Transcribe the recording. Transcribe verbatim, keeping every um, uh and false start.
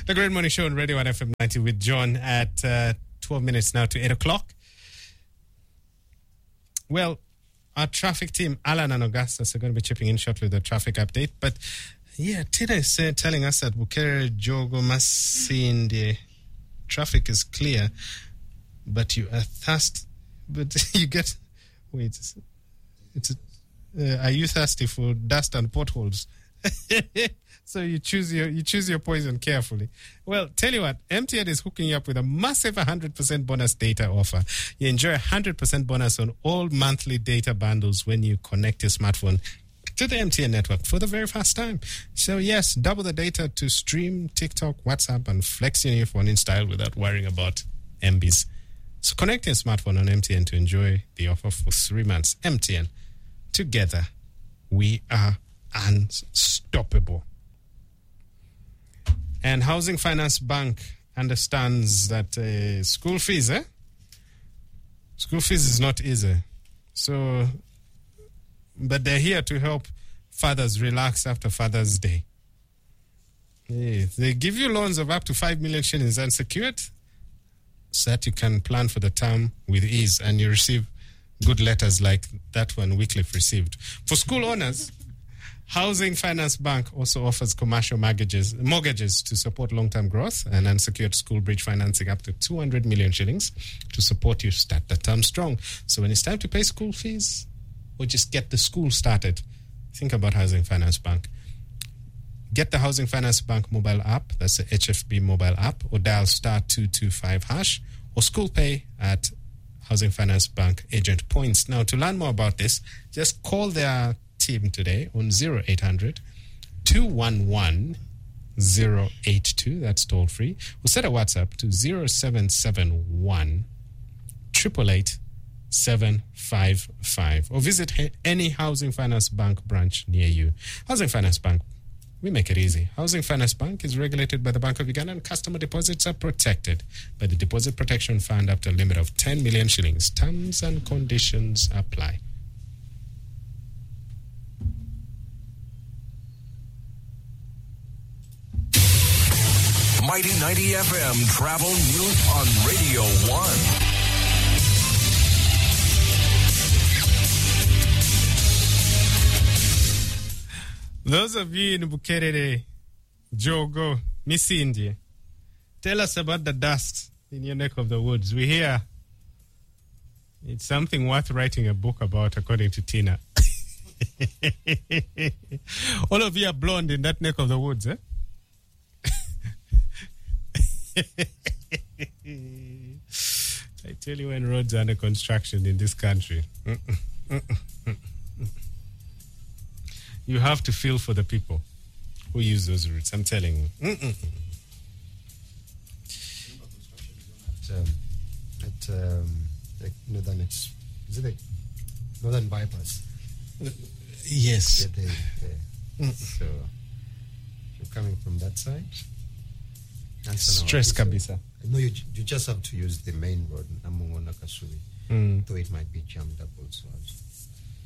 The Great Morning Show on Radio one F M ninety with John at uh, twelve minutes now to eight o'clock. Well, our traffic team, Alan and Augustus, are going to be chipping in shortly with the traffic update. But yeah, Tina is uh, telling us that Bukere, Jogo, Masindi, traffic is clear, but you are thirsty. But you get, wait, it's, it's uh, are you thirsty for dust and potholes? So you choose your you choose your poison carefully. Well, tell you what, M T N is hooking you up with a massive one hundred percent bonus data offer. You enjoy a one hundred percent bonus on all monthly data bundles when you connect your smartphone to the M T N network for the very first time. So yes, double the data to stream TikTok, WhatsApp, and flex your new phone in style without worrying about M Bs. So connect your smartphone on M T N to enjoy the offer for three months. M T N, together we are unstoppable. And Housing Finance Bank understands that uh, school fees, eh? School fees is not easy. So, but they're here to help fathers relax after Father's Day. Yeah, they give you loans of up to five million shillings unsecured so that you can plan for the term with ease and you receive good letters like that one Wycliffe received. For school owners, Housing Finance Bank also offers commercial mortgages, mortgages to support long-term growth and unsecured school bridge financing up to two hundred million shillings to support you start the term strong. So when it's time to pay school fees or just get the school started, think about Housing Finance Bank. Get the Housing Finance Bank mobile app, that's the H F B mobile app, or dial star two two five hash, or school pay at Housing Finance Bank agent points. Now, to learn more about this, just call their team today on zero eight hundred, two one one, zero eight two. That's toll free. We'll set a WhatsApp to zero seven seven one, eight eight eight, seven five five, or visit any Housing Finance Bank branch near you. Housing Finance Bank, we make it easy. Housing Finance Bank is regulated by the Bank of Uganda and customer deposits are protected by the Deposit Protection Fund up to a limit of ten million shillings. Terms and conditions apply. Mighty ninety F M Travel News on Radio one. Those of you in Bukerere, Jogo, Misindi, tell us about the dust in your neck of the woods. We hear it's something worth writing a book about, according to Tina. All of you are blonde in that neck of the woods, eh? I tell you, when roads are under construction in this country, you have to feel for the people who use those routes. I'm telling you. At, um, at um, like northern, is it like northern bypass? Yes. Yeah, they, they. So you're coming from that side. Stress kabisa. No, you you just have to use the main road, Namungona Kasuri, Mm. though it might be jammed up also.